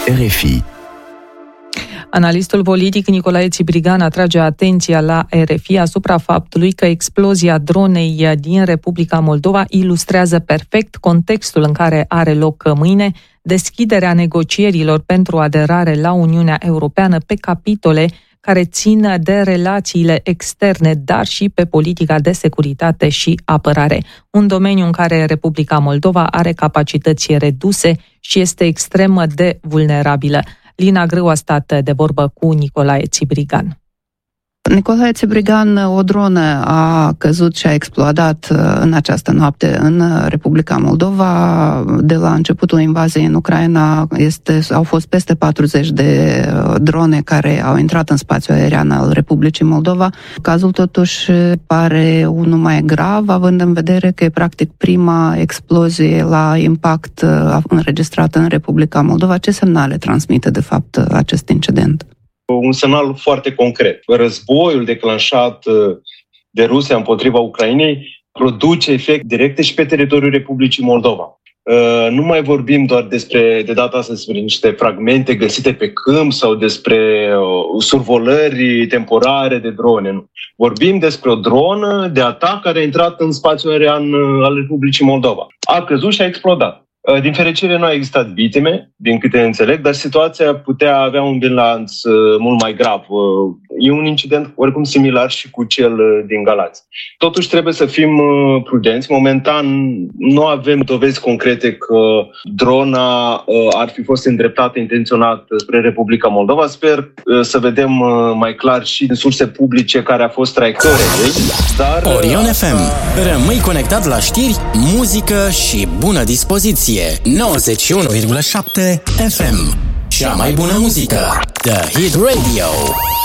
RFI. Analistul politic Nicolae Țiprigan atrage atenția la RFI asupra faptului că explozia dronei din Republica Moldova ilustrează perfect contextul în care are loc mâine deschiderea negocierilor pentru aderare la Uniunea Europeană pe capitole care țin de relațiile externe, dar și pe politica de securitate și apărare. Un domeniu în care Republica Moldova are capacități reduse și este extrem de vulnerabilă. Lina Grâu a stat de vorbă cu Nicolae Țiprigan. Nicolae Țiprigan, o dronă a căzut și a explodat în această noapte în Republica Moldova. De la începutul invaziei în Ucraina au fost peste 40 de drone care au intrat în spațiul aerian al Republicii Moldova. Cazul totuși pare unul mai grav, având în vedere că e practic prima explozie la impact înregistrată în Republica Moldova. Ce semnale transmite de fapt acest incident? Un semnal foarte concret. Războiul declanșat de Rusia împotriva Ucrainei produce efecte directe și pe teritoriul Republicii Moldova. Nu mai vorbim doar de data asta despre niște fragmente găsite pe câmp sau despre survolări temporare de drone. Nu. Vorbim despre o dronă de atac care a intrat în spațiul aerian al Republicii Moldova. A căzut și a explodat. Din fericire nu a existat victime, din câte înțeleg, dar situația putea avea un bilanț mult mai grav. E un incident oricum similar și cu cel din Galați. Totuși trebuie să fim prudenți. Momentan nu avem dovezi concrete că drona ar fi fost îndreptată intenționat spre Republica Moldova. Sper să vedem mai clar și din surse publice care a fost traiectoria ei. Dar Orion FM. Rămâi conectat la știri, muzică și bună dispoziție. 91,7 FM. Cea mai bună muzică. The Hit Radio.